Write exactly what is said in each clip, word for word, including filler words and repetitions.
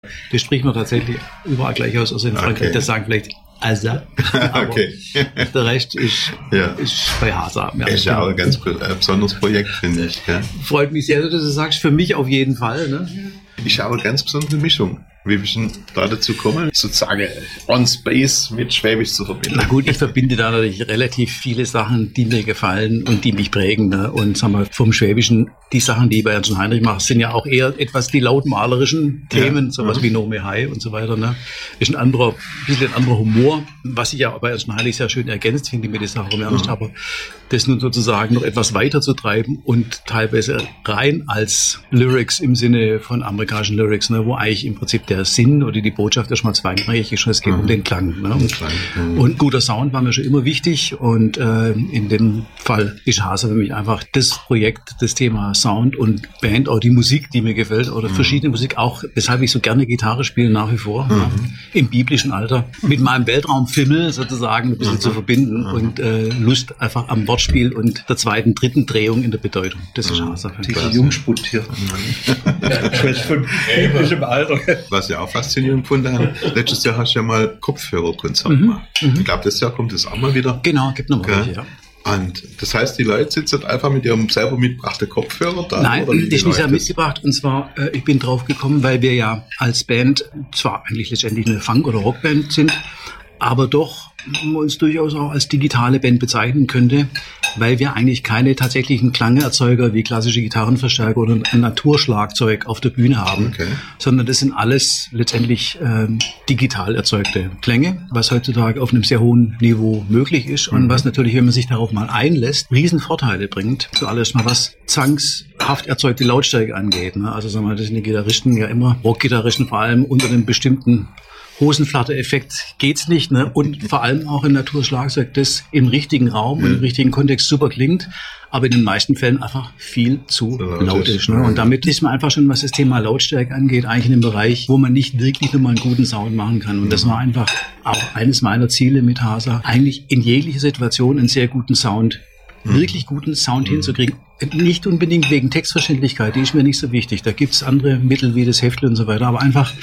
Das spricht man tatsächlich überall gleich aus, also in Frankreich, okay. Das sagen vielleicht Asa, aber okay. Der Rest ist, ja. ist bei Hasa. Ja, ist ja auch ein ganz äh, besonderes Projekt, finde ich. Ja. Freut mich sehr, dass du das sagst, für mich auf jeden Fall. Ne? Ich habe eine ganz besondere Mischung. Wie bist du da dazu gekommen, sozusagen on Space mit Schwäbisch zu verbinden? Na gut, ich verbinde da natürlich relativ viele Sachen, die mir gefallen und die mich prägen. Ne? Und sagen wir, vom Schwäbischen, die Sachen, die ich bei Ernst und Heinrich mache, sind ja auch eher etwas die lautmalerischen Themen, ja. Sowas mhm. wie Nome Hai und so weiter. Ne? Ist ein anderer, ein bisschen ein anderer Humor, was ich ja bei Ernst und Heinrich sehr schön ergänzt, finde ich mir die Sache um Ernst, mhm. aber das nun sozusagen noch etwas weiter zu treiben und teilweise rein als Lyrics im Sinne von amerikanischen Lyrics, ne? Wo eigentlich im Prinzip der Sinn oder die Botschaft erstmal zweitrangig ist, es geht mhm. um den Klang. Ne? Und, mhm. und guter Sound war mir schon immer wichtig und äh, in dem Fall ist Hasa für mich einfach das Projekt, das Thema Sound und Band, auch die Musik, die mir gefällt oder mhm. verschiedene Musik, auch weshalb ich so gerne Gitarre spiele nach wie vor, mhm. ja, im biblischen Alter, mit meinem Weltraumfimmel sozusagen ein bisschen mhm. zu verbinden mhm. und äh, Lust einfach am Wortspiel und der zweiten, dritten Drehung in der Bedeutung. Das ist Hasa für mich. Dieser Jungspund hier. Von biblischem Alter. Was ich auch faszinierend gefunden habe, letztes Jahr hast du ja mal Kopfhörerkonzert mhm. gemacht. Mhm. Ich glaube, das Jahr kommt das auch mal wieder. Genau, gibt nochmal welche, ja. Und das heißt, die Leute sitzen einfach mit ihrem selber mitgebrachten Kopfhörer da? Nein, oder ich habe nicht mitgebracht. Und zwar, äh, ich bin drauf gekommen, weil wir ja als Band zwar eigentlich letztendlich eine Funk- oder Rockband sind, aber doch uns durchaus auch als digitale Band bezeichnen könnte, weil wir eigentlich keine tatsächlichen Klangerzeuger wie klassische Gitarrenverstärker oder ein Naturschlagzeug auf der Bühne haben, okay. sondern das sind alles letztendlich ähm, digital erzeugte Klänge, was heutzutage auf einem sehr hohen Niveau möglich ist mhm. und was natürlich, wenn man sich darauf mal einlässt, riesen Vorteile bringt. Zuallererst mal, was zwangshaft erzeugte Lautstärke angeht. Ne? Also sagen wir, das sind die Gitarristen ja immer, Rockgitarristen vor allem unter einem bestimmten Hosenflatter-Effekt geht's nicht, ne? Und vor allem auch im Naturschlagzeug, das im richtigen Raum mhm. und im richtigen Kontext super klingt, aber in den meisten Fällen einfach viel zu ja, laut ist. Ne? Und damit ist man einfach schon, was das Thema Lautstärke angeht, eigentlich in einem Bereich, wo man nicht wirklich nur mal einen guten Sound machen kann. Und das war einfach auch eines meiner Ziele mit Hasa, eigentlich in jeglicher Situation einen sehr guten Sound, mhm. wirklich guten Sound mhm. hinzukriegen. Nicht unbedingt wegen Textverständlichkeit, die ist mir nicht so wichtig. Da gibt's andere Mittel wie das Heftle und so weiter, aber einfach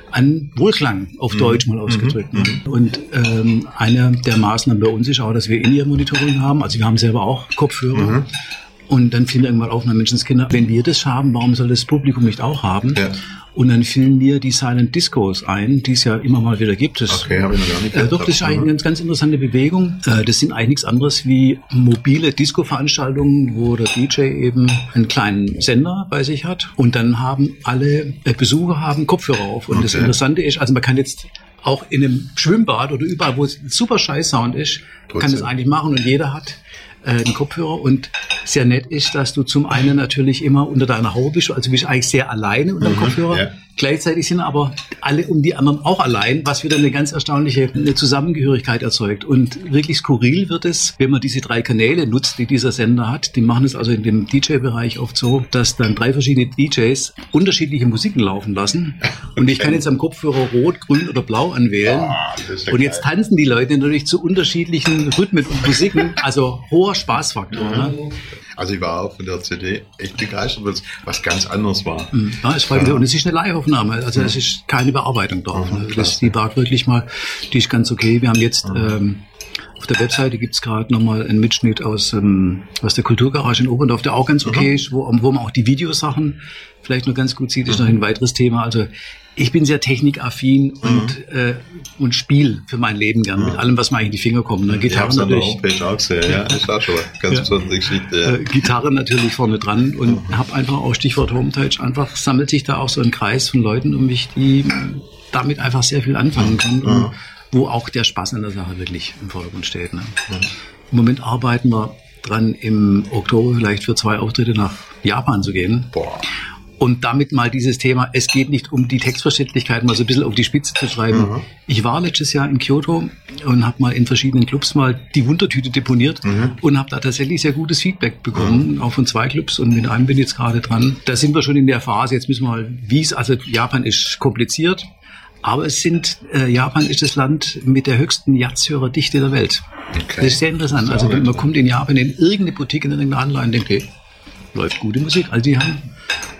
an Wohlklang auf Deutsch mal ausgedrückt. Mhm. Und ähm, eine der Maßnahmen bei uns ist auch, dass wir In-Ear-Monitoring haben. Also wir haben selber auch Kopfhörer. Mhm. Und dann fiel irgendwann auf, mein Menschenskinder, wenn wir das haben, warum soll das Publikum nicht auch haben? Ja. Und dann fielen mir die Silent Discos ein, die es ja immer mal wieder gibt. Das, okay, habe ich noch gar nicht äh, Doch, das ist eigentlich eine ganz, ganz interessante Bewegung. Äh, das sind eigentlich nichts anderes wie mobile Disco-Veranstaltungen, wo der D J eben einen kleinen Sender bei sich hat. Und dann haben alle äh, Besucher haben Kopfhörer auf. Und okay. das Interessante ist, also man kann jetzt auch in einem Schwimmbad oder überall, wo es super scheiß Sound ist, Trotzdem. kann das eigentlich machen und jeder hat einen Kopfhörer und sehr nett ist, dass du zum einen natürlich immer unter deiner Haube bist, also bist eigentlich sehr alleine unter dem mhm, Kopfhörer. Ja. Gleichzeitig sind aber alle um die anderen auch allein, was wieder eine ganz erstaunliche eine Zusammengehörigkeit erzeugt. Und wirklich skurril wird es, wenn man diese drei Kanäle nutzt, die dieser Sender hat. Die machen es also in dem D J-Bereich oft so, dass dann drei verschiedene D Js unterschiedliche Musiken laufen lassen. Und ich kann jetzt am Kopfhörer rot, grün oder blau anwählen. Oh, ja und jetzt geil. Tanzen die Leute natürlich zu unterschiedlichen Rhythmen und Musiken. Also hoher Spaßfaktor. Mhm. Ne? Also ich war auch von der C D echt begeistert, weil es was ganz anderes war. Ja, es war ja. Und es ist eine Live-Aufnahme, also es ist keine Bearbeitung drauf. Ne? Das, die war wirklich mal, die ist ganz okay. Wir haben jetzt mhm. ähm, auf der Webseite gibt's gerade nochmal einen Mitschnitt aus, ähm, aus der Kulturgarage in Oberndorf, der auch ganz okay mhm. ist, wo, wo man auch die Videosachen vielleicht noch ganz gut sieht, ist mhm. noch ein weiteres Thema. Also ich bin sehr technikaffin mhm. und, äh, und spiel für mein Leben gern, mhm. mit allem, was mir eigentlich in die Finger kommt. Ne? Gitarre ich natürlich. Homepage auch gesehen, ja, ist auch schon ganz ja. besondere Geschichte. Ja. Äh, Gitarre natürlich vorne dran und mhm. habe einfach auch Stichwort Homepage, einfach sammelt sich da auch so ein Kreis von Leuten um mich, die damit einfach sehr viel anfangen können mhm. und wo auch der Spaß an der Sache wirklich im Vordergrund steht. Ne? Mhm. Im Moment arbeiten wir dran, im Oktober vielleicht für zwei Auftritte nach Japan zu gehen. Boah. Und damit mal dieses Thema, es geht nicht um die Textverständlichkeit, mal so ein bisschen auf die Spitze zu treiben. Mhm. Ich war letztes Jahr in Kyoto und habe mal in verschiedenen Clubs mal die Wundertüte deponiert mhm. und habe da tatsächlich sehr gutes Feedback bekommen, mhm. auch von zwei Clubs und mit einem bin ich jetzt gerade dran. Da sind wir schon in der Phase, jetzt müssen wir mal, wie es, also Japan ist kompliziert, aber es sind, äh, Japan ist das Land mit der höchsten Jazzhörerdichte der Welt. Okay. Das ist sehr interessant. Also wenn man kommt in Japan in irgendeine Boutique, in irgendeine Anlage und denkt, okay, läuft gute Musik. Also die haben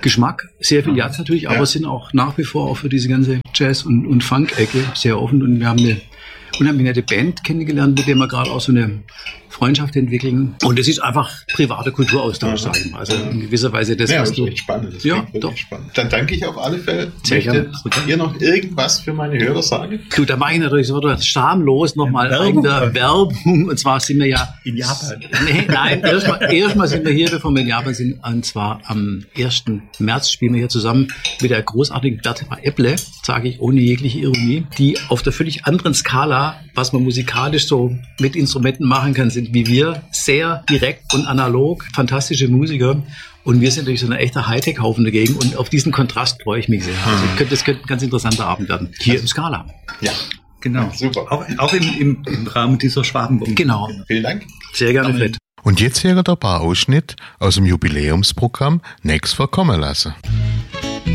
Geschmack. Sehr viel Jazz natürlich, aber Ja. sind auch nach wie vor auch für diese ganze Jazz- und, und Funk-Ecke sehr offen. Und wir haben eine unheimlich nette Band kennengelernt, mit der wir gerade auch so eine Freundschaft entwickeln. Und es ist einfach privater Kulturaustausch, Aha. sage ich mal. Also in gewisser Weise das, Ja, was das du... ist echt spannend. Das Ja, klingt wirklich doch. spannend. Dann danke ich auf alle Fälle. Sehr Möchtet gerne. ihr noch irgendwas für meine Hörer sagen? Du, da mache ich natürlich so schamlos nochmal Werbung. eigene Werbung. Und zwar sind wir ja... In Japan. Nee, nein, erstmal erstmal sind wir hier, bevor wir in Japan sind. Und zwar am ersten März spielen wir hier zusammen mit der großartigen Bertha Epple, sage ich ohne jegliche Ironie, die auf der völlig anderen Skala, was man musikalisch so mit Instrumenten machen kann, sind wie wir. Sehr direkt und analog, fantastische Musiker. Und wir sind natürlich so ein echter Hightech-Haufen dagegen. Und auf diesen Kontrast freue ich mich sehr. Also könnte, das könnte ein ganz interessanter Abend werden. Hier im Skala. Ja, Genau. super. Auch, auch im, im, im Rahmen dieser Schwabenwoche. Genau. Vielen Dank. Sehr gerne, Fred. Und jetzt hier ein paar Ausschnitt aus dem Jubiläumsprogramm Nächst verkommen lassen.